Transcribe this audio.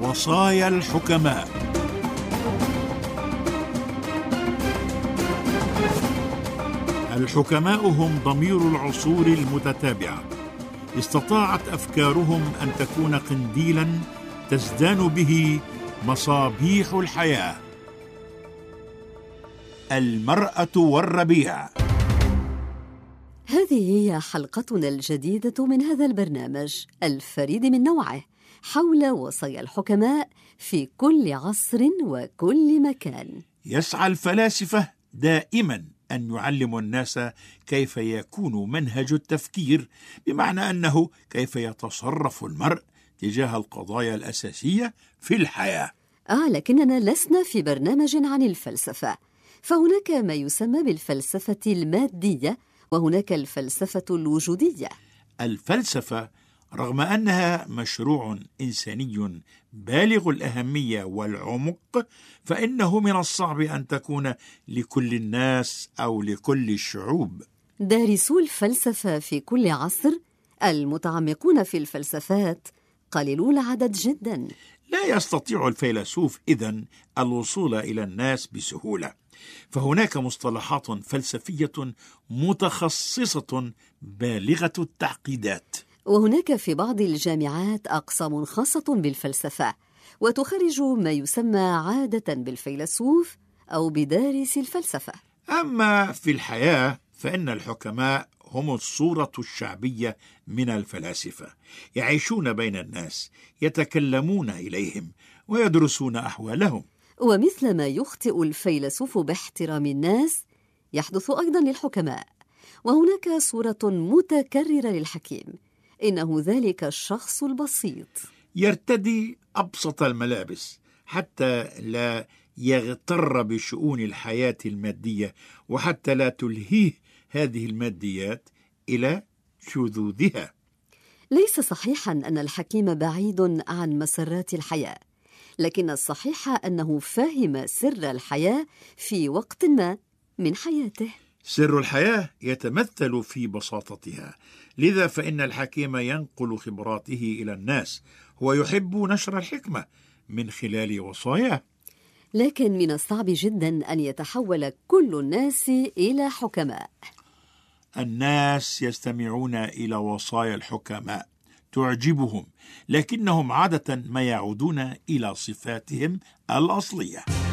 وصايا الحكماء. الحكماء هم ضمير العصور المتتابعة، استطاعت أفكارهم أن تكون قنديلاً تزدان به مصابيح الحياة. المرأة والربيع. هذه هي حلقتنا الجديدة من هذا البرنامج الفريد من نوعه حول وصايا الحكماء في كل عصر وكل مكان. يسعى الفلاسفة دائماً أن يعلموا الناس كيف يكون منهج التفكير، بمعنى أنه كيف يتصرف المرء تجاه القضايا الأساسية في الحياة. لكننا لسنا في برنامج عن الفلسفة، فهناك ما يسمى بالفلسفة المادية وهناك الفلسفة الوجودية. الفلسفة رغم أنها مشروع إنساني بالغ الأهمية والعمق، فإنه من الصعب أن تكون لكل الناس أو لكل الشعوب. دارسو الفلسفة في كل عصر المتعمقون في الفلسفات قليلو العدد جدا. لا يستطيع الفيلسوف إذن الوصول إلى الناس بسهولة، فهناك مصطلحات فلسفية متخصصة بالغة التعقيدات. وهناك في بعض الجامعات أقسام خاصة بالفلسفة، وتخرج ما يسمى عادة بالفيلسوف أو بدارس الفلسفة. أما في الحياة فإن الحكماء هم الصورة الشعبية من الفلاسفة، يعيشون بين الناس، يتكلمون إليهم ويدرسون أحوالهم. ومثل ما يخطئ الفيلسوف باحترام الناس يحدث أيضا للحكماء، وهناك صورة متكررة للحكيم، إنه ذلك الشخص البسيط يرتدي أبسط الملابس حتى لا يغتر بشؤون الحياة المادية، وحتى لا تلهيه هذه الماديات إلى شذوذها. ليس صحيحا أن الحكيم بعيد عن مسرات الحياة، لكن الصحيح أنه فهم سر الحياة في وقت ما من حياته. سر الحياة يتمثل في بساطتها، لذا فإن الحكيم ينقل خبراته إلى الناس، هو يحب نشر الحكمة من خلال وصاياه. لكن من الصعب جدا أن يتحول كل الناس إلى حكماء. الناس يستمعون إلى وصايا الحكماء، تعجبهم، لكنهم عادة ما يعودون إلى صفاتهم الأصلية.